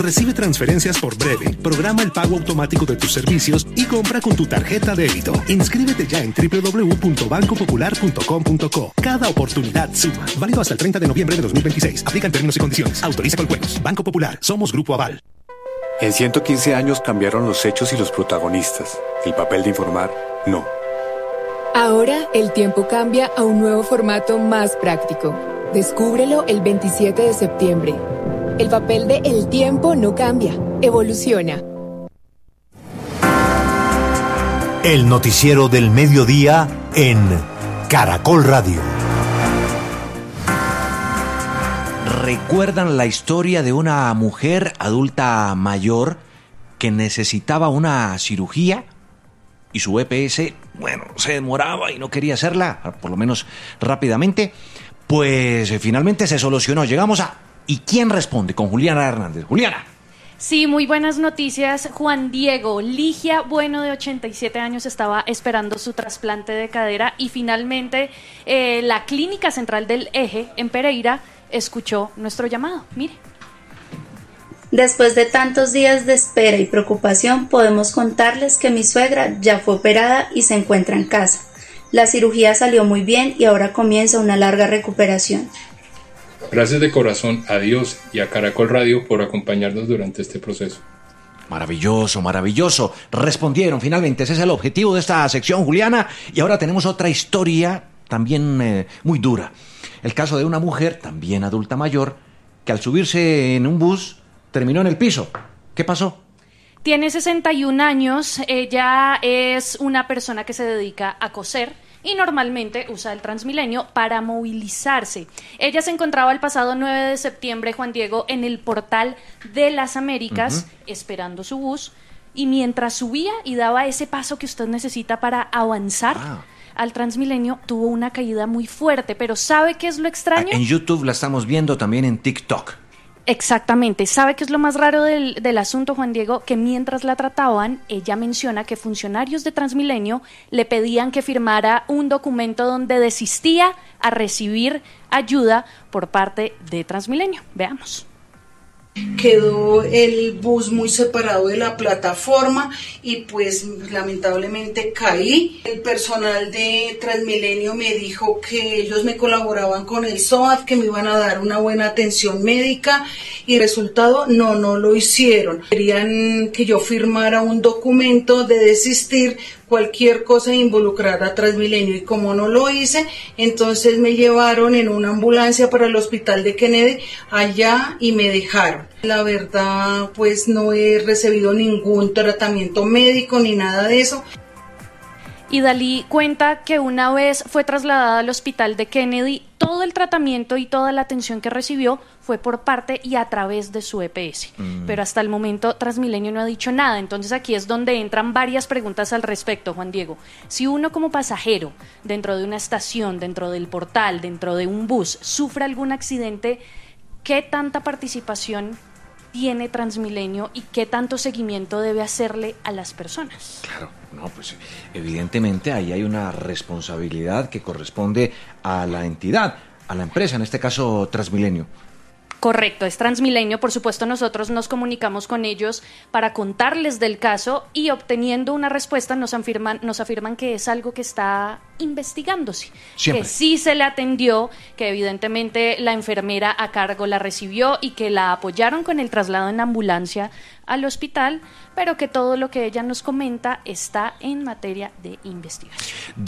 Recibe transferencias por Breve, programa el pago automático de tus servicios y compra con tu tarjeta débito. Inscríbete ya en www.bancopopular.com.co. Cada oportunidad suma. Válido hasta el 30 de noviembre de 2026. Aplican términos y condiciones. Autoriza con juegos. Banco Popular. Somos Grupo Aval. En 115 años cambiaron los hechos y los protagonistas. El papel de informar, no. Ahora el tiempo cambia a un nuevo formato más práctico. Descúbrelo el 27 de septiembre. El papel de El Tiempo no cambia, evoluciona. El noticiero del mediodía en Caracol Radio. ¿Recuerdan la historia de una mujer adulta mayor que necesitaba una cirugía y su EPS, se demoraba y no quería hacerla, por lo menos rápidamente? Pues finalmente se solucionó. Llegamos a ¿Y quién responde? Con Juliana Hernández. Juliana. Sí, muy buenas noticias. Juan Diego Ligia Bueno, de 87 años, estaba esperando su trasplante de cadera y finalmente la Clínica Central del Eje en Pereira escuchó nuestro llamado. Mire. Después de tantos días de espera y preocupación, podemos contarles que mi suegra ya fue operada y se encuentra en casa. La cirugía salió muy bien y ahora comienza una larga recuperación. Gracias de corazón a Dios y a Caracol Radio por acompañarnos durante este proceso. Maravilloso, maravilloso. Respondieron finalmente. Ese es el objetivo de esta sección, Juliana. Y ahora tenemos otra historia también muy dura. El caso de una mujer, también adulta mayor, que al subirse en un bus terminó en el piso. ¿Qué pasó? Tiene 61 años. Ella es una persona que se dedica a coser y normalmente usa el Transmilenio para movilizarse. Ella se encontraba el pasado 9 de septiembre, Juan Diego, en el Portal de las Américas, esperando su bus, y mientras subía y daba ese paso que usted necesita para avanzar al Transmilenio, tuvo una caída muy fuerte. Pero ¿sabe qué es lo extraño? En YouTube la estamos viendo, también en TikTok. Exactamente. ¿Sabe qué es lo más raro del asunto, Juan Diego? Que mientras la trataban, ella menciona que funcionarios de Transmilenio le pedían que firmara un documento donde desistía a recibir ayuda por parte de Transmilenio. Veamos. Quedó el bus muy separado de la plataforma y pues lamentablemente caí. El personal de Transmilenio me dijo que ellos me colaboraban con el SOAT, que me iban a dar una buena atención médica y resultado no lo hicieron. Querían que yo firmara un documento de desistir cualquier cosa involucrada a Transmilenio y como no lo hice, entonces me llevaron en una ambulancia para el hospital de Kennedy allá y me dejaron. La verdad, pues no he recibido ningún tratamiento médico ni nada de eso. Y Dalí cuenta que una vez fue trasladada al hospital de Kennedy, todo el tratamiento y toda la atención que recibió fue por parte y a través de su EPS. Pero hasta el momento Transmilenio no ha dicho nada. Entonces aquí es donde entran varias preguntas al respecto, Juan Diego. Si uno como pasajero, dentro de una estación, dentro del portal, dentro de un bus, sufre algún accidente, ¿qué tanta participación tiene Transmilenio y qué tanto seguimiento debe hacerle a las personas? Claro, no, pues evidentemente ahí hay una responsabilidad que corresponde a la entidad, a la empresa, en este caso Transmilenio. Correcto, es Transmilenio. Por supuesto, nosotros nos comunicamos con ellos para contarles del caso y obteniendo una respuesta nos afirman que es algo que está investigándose. Siempre. Que sí se le atendió, que evidentemente la enfermera a cargo la recibió y que la apoyaron con el traslado en ambulancia al hospital, pero que todo lo que ella nos comenta está en materia de investigación.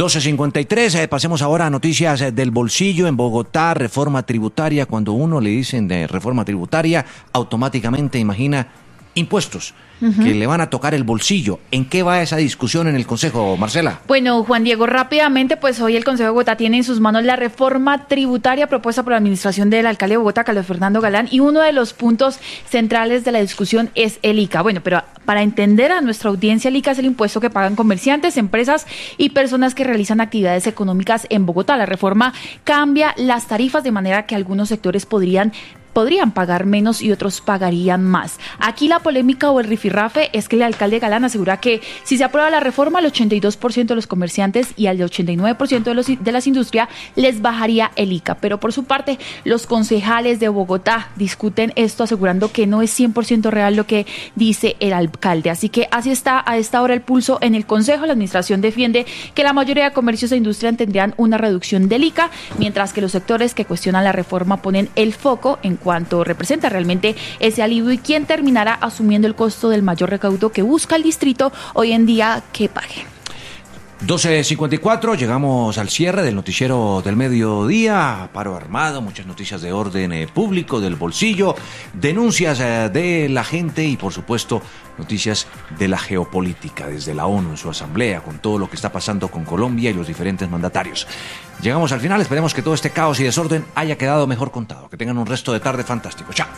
12:53, pasemos ahora a noticias del bolsillo. En Bogotá, reforma tributaria. Cuando uno le dicen de reforma tributaria, automáticamente imagina impuestos que le van a tocar el bolsillo. ¿En qué va esa discusión en el Consejo, Marcela? Bueno, Juan Diego, rápidamente, pues hoy el Consejo de Bogotá tiene en sus manos la reforma tributaria propuesta por la administración del alcalde de Bogotá, Carlos Fernando Galán, y uno de los puntos centrales de la discusión es el ICA. Bueno, pero para entender a nuestra audiencia, el ICA es el impuesto que pagan comerciantes, empresas y personas que realizan actividades económicas en Bogotá. La reforma cambia las tarifas de manera que algunos sectores podrían podrían pagar menos y otros pagarían más. Aquí la polémica o el rifirrafe es que el alcalde Galán asegura que si se aprueba la reforma, al 82% de los comerciantes y al 89% de las industrias les bajaría el ICA. Pero por su parte, los concejales de Bogotá discuten esto, asegurando que no es 100% real lo que dice el alcalde. Así que así está a esta hora el pulso en el Consejo. La administración defiende que la mayoría de comercios e industria tendrían una reducción del ICA, mientras que los sectores que cuestionan la reforma ponen el foco en cuanto representa realmente ese alivio y quién terminará asumiendo el costo del mayor recaudo que busca el distrito hoy en día que pague. 12:54, llegamos al cierre del noticiero del mediodía. Paro armado, muchas noticias de orden público, del bolsillo, denuncias de la gente y por supuesto noticias de la geopolítica desde la ONU en su asamblea, con todo lo que está pasando con Colombia y los diferentes mandatarios. Llegamos al final, esperemos que todo este caos y desorden haya quedado mejor contado. Que tengan un resto de tarde fantástico. Chao.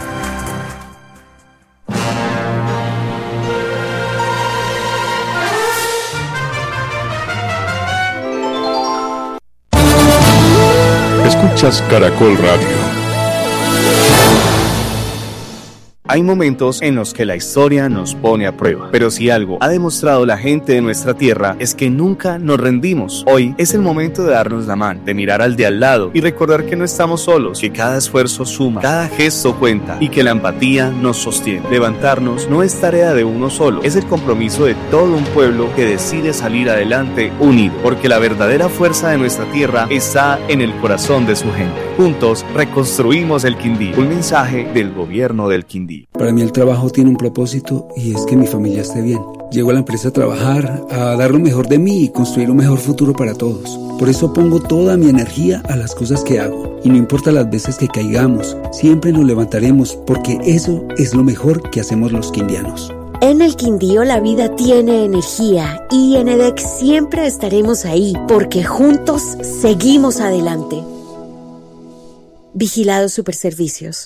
Escuchas Caracol Radio. Hay momentos en los que la historia nos pone a prueba, pero si algo ha demostrado la gente de nuestra tierra es que nunca nos rendimos. Hoy es el momento de darnos la mano, de mirar al de al lado y recordar que no estamos solos, que cada esfuerzo suma, cada gesto cuenta y que la empatía nos sostiene. Levantarnos no es tarea de uno solo, es el compromiso de todo un pueblo que decide salir adelante unido, porque la verdadera fuerza de nuestra tierra está en el corazón de su gente. Juntos reconstruimos el Quindío. Un mensaje del gobierno del Quindío. Para mí el trabajo tiene un propósito y es que mi familia esté bien. Llego a la empresa a trabajar, a dar lo mejor de mí y construir un mejor futuro para todos. Por eso pongo toda mi energía a las cosas que hago. Y no importa las veces que caigamos, siempre nos levantaremos porque eso es lo mejor que hacemos los quindianos. En el Quindío la vida tiene energía y en EDEC siempre estaremos ahí porque juntos seguimos adelante. Vigilados Superservicios.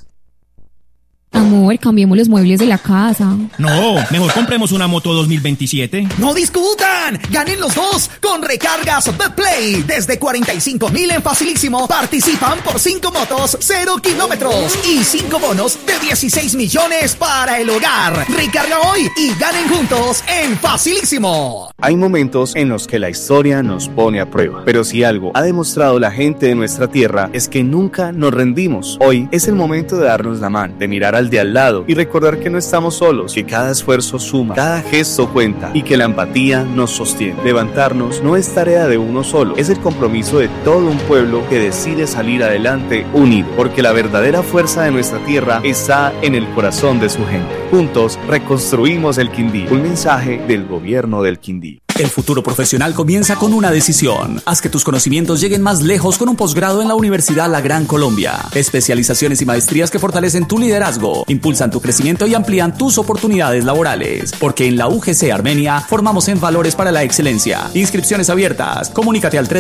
Amor, cambiemos los muebles de la casa. No, mejor compremos una moto 2027. ¡No discutan! ¡Ganen los dos! Con recargas Betplay. Desde 45,000 en Facilísimo. Participan por 5 motos, 0 kilómetros. Y 5 bonos de 16 millones para el hogar. Recarga hoy y ganen juntos en Facilísimo. Hay momentos en los que la historia nos pone a prueba, pero si algo ha demostrado la gente de nuestra tierra es que nunca nos rendimos. Hoy es el momento de darnos la mano, de mirar al de al lado y recordar que no estamos solos, que cada esfuerzo suma, cada gesto cuenta y que la empatía nos sostiene. Levantarnos no es tarea de uno solo, es el compromiso de todo un pueblo que decide salir adelante unido, porque la verdadera fuerza de nuestra tierra está en el corazón de su gente. Juntos reconstruimos el Quindío. Un mensaje del gobierno del Quindío. El futuro profesional comienza con una decisión. Haz que tus conocimientos lleguen más lejos con un posgrado en la Universidad La Gran Colombia. Especializaciones y maestrías que fortalecen tu liderazgo, impulsan tu crecimiento y amplían tus oportunidades laborales. Porque en la UGC Armenia formamos en valores para la excelencia. Inscripciones abiertas. Comunícate al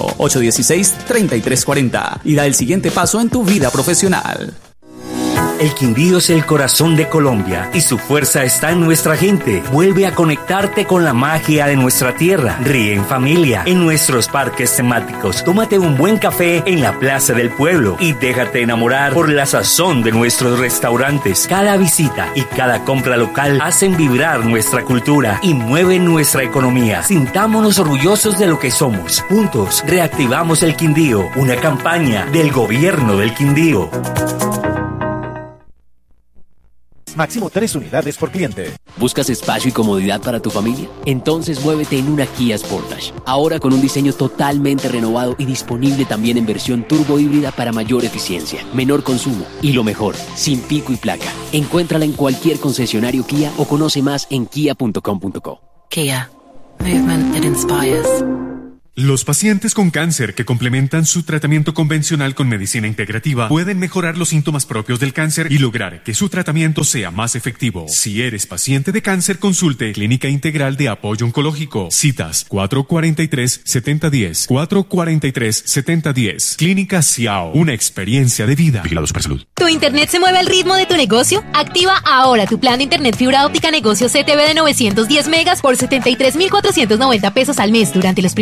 321-816-3340 y da el siguiente paso en tu vida profesional. El Quindío es el corazón de Colombia y su fuerza está en nuestra gente. Vuelve a conectarte con la magia de nuestra tierra. Ríe en familia en nuestros parques temáticos. Tómate un buen café en la Plaza del Pueblo y déjate enamorar por la sazón de nuestros restaurantes. Cada visita y cada compra local hacen vibrar nuestra cultura y mueven nuestra economía. Sintámonos orgullosos de lo que somos. Juntos reactivamos el Quindío, una campaña del gobierno del Quindío. Máximo 3 unidades por cliente. ¿Buscas espacio y comodidad para tu familia? Entonces muévete en una Kia Sportage. Ahora con un diseño totalmente renovado y disponible también en versión turbo híbrida para mayor eficiencia, menor consumo y lo mejor, sin pico y placa. Encuéntrala en cualquier concesionario Kia o conoce más en kia.com.co. Kia. Movement that inspires. Los pacientes con cáncer que complementan su tratamiento convencional con medicina integrativa pueden mejorar los síntomas propios del cáncer y lograr que su tratamiento sea más efectivo. Si eres paciente de cáncer, consulte Clínica Integral de Apoyo Oncológico. Citas 443-7010. 443-7010. Clínica Ciao. Una experiencia de vida. Vigilado Supersalud. ¿Tu internet se mueve al ritmo de tu negocio? Activa ahora tu plan de internet fibra óptica negocio CTV de 910 megas por 73,490 pesos al mes durante los primeros 6 meses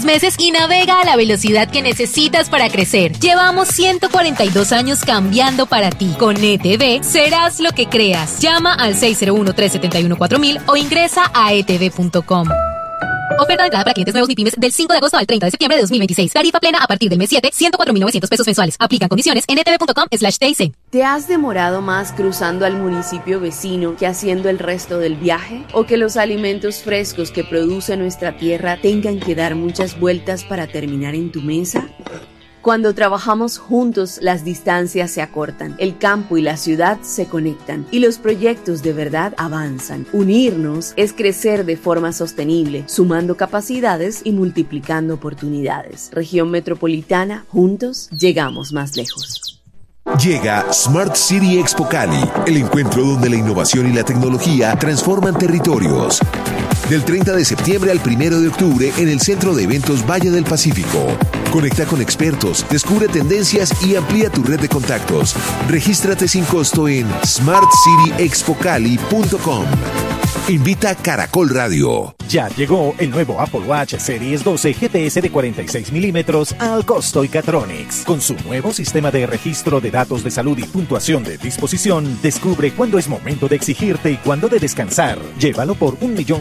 meses y navega a la velocidad que necesitas para crecer. Llevamos 142 años cambiando para ti. Con ETV serás lo que creas. Llama al 601-371-4000 o ingresa a etv.com. Oferta de entrada para clientes nuevos ni pymes del 5 de agosto al 30 de septiembre de 2026. Tarifa plena a partir del mes 7, 104.900 pesos mensuales. Aplican condiciones en etv.com/TIC. ¿Te has demorado más cruzando al municipio vecino que haciendo el resto del viaje? ¿O que los alimentos frescos que produce nuestra tierra tengan que dar muchas vueltas para terminar en tu mesa? Cuando trabajamos juntos, las distancias se acortan, el campo y la ciudad se conectan y los proyectos de verdad avanzan. Unirnos es crecer de forma sostenible, sumando capacidades y multiplicando oportunidades. Región Metropolitana, juntos llegamos más lejos. Llega Smart City Expo Cali, el encuentro donde la innovación y la tecnología transforman territorios. Del 30 de septiembre al 1 de octubre en el Centro de Eventos Valle del Pacífico. Conecta con expertos, descubre tendencias y amplía tu red de contactos. Regístrate sin costo en smartcityexpocali.com. Invita Caracol Radio. Ya llegó el nuevo Apple Watch Series 12 GTS de 46 milímetros al costo Catronics. Con su nuevo sistema de registro de datos de salud y puntuación de disposición, descubre cuándo es momento de exigirte y cuándo de descansar. Llévalo por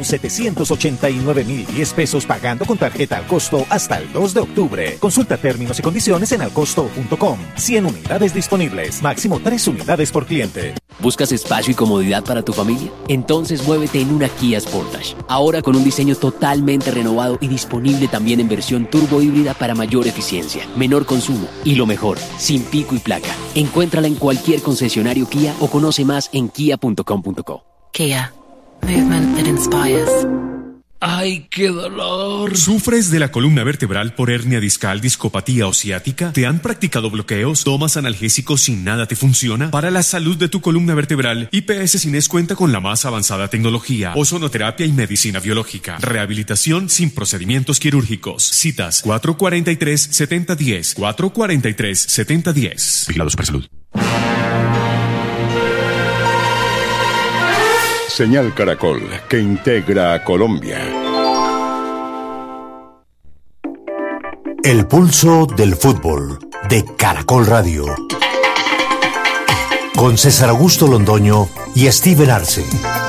1.789.010 pesos pagando con tarjeta al costo hasta el 2 de octubre. Consulta términos y condiciones en alcosto.com. 100 unidades disponibles, máximo 3 unidades por cliente. ¿Buscas espacio y comodidad para tu familia? Entonces muévete en una Kia Sportage. Ahora con un diseño totalmente renovado y disponible también en versión turbo híbrida para mayor eficiencia, menor consumo y lo mejor, sin pico y placa. Encuéntrala en cualquier concesionario Kia o conoce más en kia.com.co. Kia. Movement that inspires. ¡Ay, qué dolor! ¿Sufres de la columna vertebral por hernia discal, discopatía o ciática? ¿Te han practicado bloqueos? ¿Tomas analgésicos y nada te funciona? Para la salud de tu columna vertebral, IPS Cines cuenta con la más avanzada tecnología, ozonoterapia y medicina biológica. Rehabilitación sin procedimientos quirúrgicos. Citas 443-7010. 443-7010. Vigilado Supersalud. Señal Caracol, que integra a Colombia. El pulso del fútbol de Caracol Radio. Con César Augusto Londoño y Steven Arce.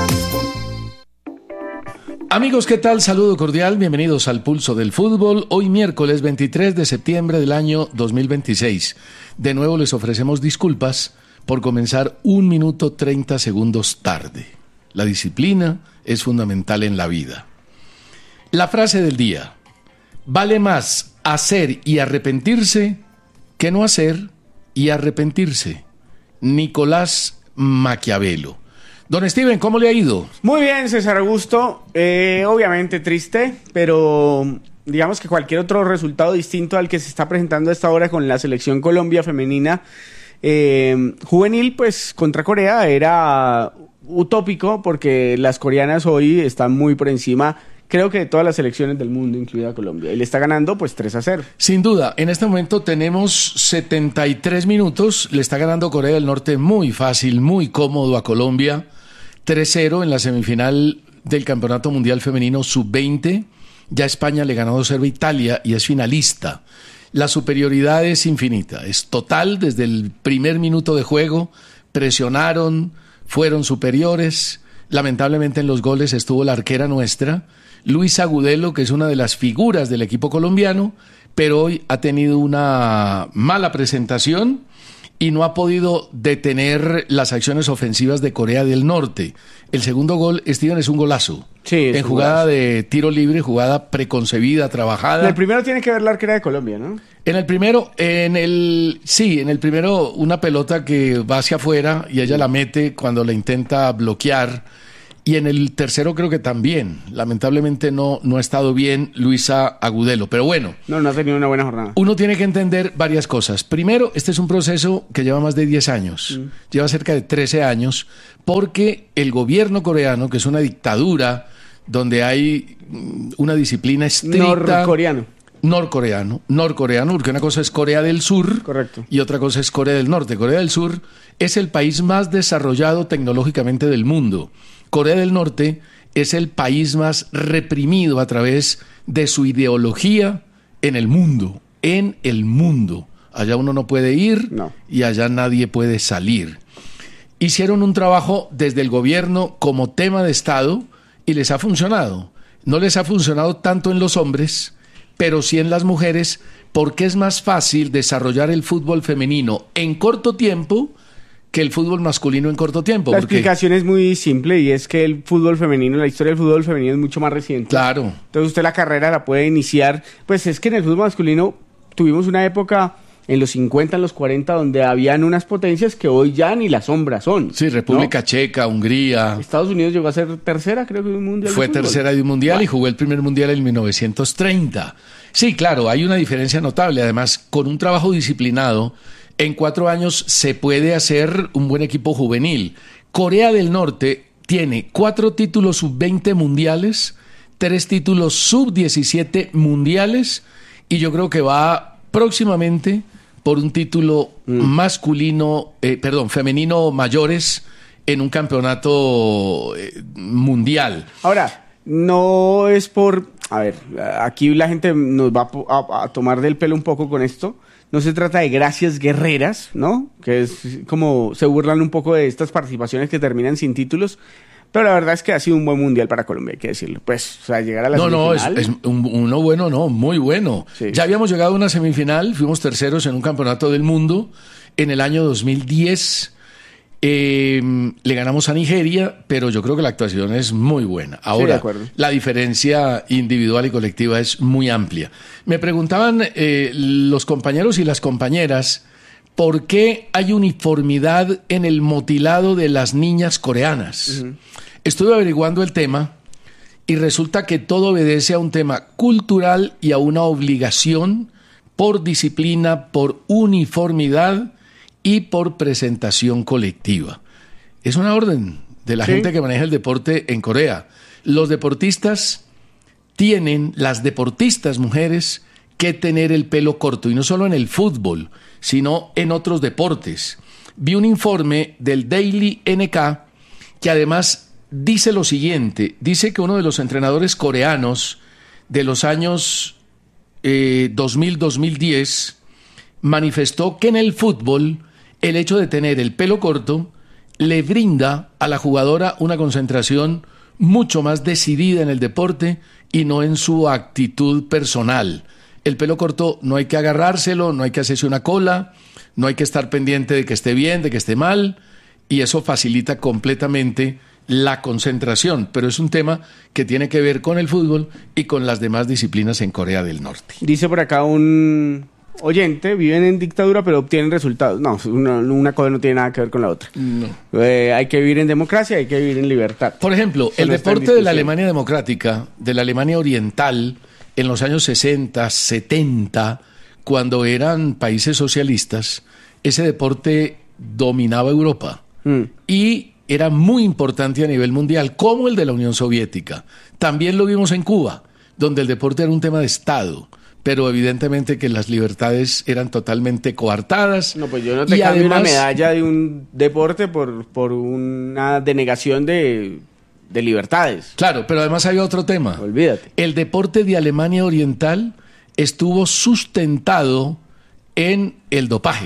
Amigos, ¿qué tal? Saludo cordial, bienvenidos al Pulso del Fútbol. Hoy miércoles 23 de septiembre del año 2026. De nuevo les ofrecemos disculpas por comenzar 1 minuto 30 segundos tarde. La disciplina es fundamental en la vida. La frase del día: vale más hacer y arrepentirse que no hacer y arrepentirse. Nicolás Maquiavelo. Don Steven, ¿cómo le ha ido? Muy bien, César Augusto. Obviamente triste, pero digamos que cualquier otro resultado distinto al que se está presentando a esta hora con la selección Colombia femenina juvenil, pues contra Corea era utópico, porque las coreanas hoy están muy por encima, creo que de todas las selecciones del mundo, incluida Colombia, y le está ganando pues 3-0. Sin duda, en este momento tenemos 73 minutos, le está ganando Corea del Norte muy fácil, muy cómodo a Colombia, 3-0 en la semifinal del Campeonato Mundial Femenino Sub-20, ya España le ganó 2-0 a Italia y es finalista. La superioridad es infinita, es total desde el primer minuto de juego, presionaron, fueron superiores. Lamentablemente en los goles estuvo la arquera nuestra, Luisa Agudelo, que es una de las figuras del equipo colombiano, pero hoy ha tenido una mala presentación y no ha podido detener las acciones ofensivas de Corea del Norte. El segundo gol, Steven, es un golazo. Sí, en jugada de tiro libre, jugada preconcebida, trabajada. El primero tiene que ver la arquera de Colombia, ¿no? En el primero, una pelota que va hacia afuera y ella la mete cuando la intenta bloquear. Y en el tercero creo que también. Lamentablemente no ha estado bien Luisa Agudelo. Pero bueno. No ha tenido una buena jornada. Uno tiene que entender varias cosas. Primero, este es un proceso que lleva más de 10 años. Lleva cerca de 13 años. Porque el gobierno coreano, que es una dictadura donde hay una disciplina estricta. Norcoreano, porque una cosa es Corea del Sur. Correcto. Y otra cosa es Corea del Norte. Corea del Sur es el país más desarrollado tecnológicamente del mundo. Corea del Norte es el país más reprimido a través de su ideología en el mundo. Allá uno no puede ir y allá nadie puede salir. Hicieron un trabajo desde el gobierno como tema de Estado y les ha funcionado. No les ha funcionado tanto en los hombres, pero sí en las mujeres, porque es más fácil desarrollar el fútbol femenino en corto tiempo que el fútbol masculino en corto tiempo. La explicación es muy simple y es que el fútbol femenino, la historia del fútbol femenino es mucho más reciente. Claro. Entonces usted la carrera la puede iniciar, pues es que en el fútbol masculino tuvimos una época en los 50, en los 40, donde habían unas potencias que hoy ya ni la sombra son. Sí, República Checa, Hungría. Estados Unidos llegó a ser tercera, creo que de un mundial. Fue tercera de un mundial y jugó el primer mundial en 1930. Sí, claro, hay una diferencia notable. Además, con un trabajo disciplinado, en 4 años se puede hacer un buen equipo juvenil. Corea del Norte tiene 4 títulos sub-20 mundiales, 3 títulos sub-17 mundiales, y yo creo que va próximamente por un título femenino mayores en un campeonato mundial. Ahora, no es por... A ver, aquí la gente nos va a tomar del pelo un poco con esto. No se trata de gracias guerreras, ¿no? Que es como se burlan un poco de estas participaciones que terminan sin títulos. Pero la verdad es que ha sido un buen mundial para Colombia, hay que decirlo. Pues, o sea, llegar a la semifinal... Le ganamos a Nigeria, pero yo creo que la actuación es muy buena. Ahora, la diferencia individual y colectiva es muy amplia. Me preguntaban los compañeros y las compañeras por qué hay uniformidad en el motilado de las niñas coreanas. Uh-huh. Estuve averiguando el tema y resulta que todo obedece a un tema cultural y a una obligación por disciplina, por uniformidad y por presentación colectiva. Es una orden de la gente que maneja el deporte en Corea. Los deportistas las deportistas mujeres, que tener el pelo corto, y no solo en el fútbol, sino en otros deportes. Vi un informe del Daily NK que además dice lo siguiente, dice que uno de los entrenadores coreanos de los años 2000-2010 manifestó que en el fútbol el hecho de tener el pelo corto le brinda a la jugadora una concentración mucho más decidida en el deporte y no en su actitud personal. El pelo corto no hay que agarrárselo, no hay que hacerse una cola, no hay que estar pendiente de que esté bien, de que esté mal, y eso facilita completamente la concentración, pero es un tema que tiene que ver con el fútbol y con las demás disciplinas en Corea del Norte. Dice por acá un oyente, viven en dictadura pero obtienen resultados. No, una cosa no tiene nada que ver con la otra. No. Hay que vivir en democracia, hay que vivir en libertad. Por ejemplo, el deporte de la Alemania democrática, de la Alemania oriental, en los años 60, 70, cuando eran países socialistas, ese deporte dominaba Europa y era muy importante a nivel mundial, como el de la Unión Soviética. También lo vimos en Cuba, donde el deporte era un tema de Estado, pero evidentemente que las libertades eran totalmente coartadas. No, pues yo no te cambio una medalla de un deporte por una denegación de libertades. Claro, pero además hay otro tema. Olvídate. El deporte de Alemania Oriental estuvo sustentado en el dopaje.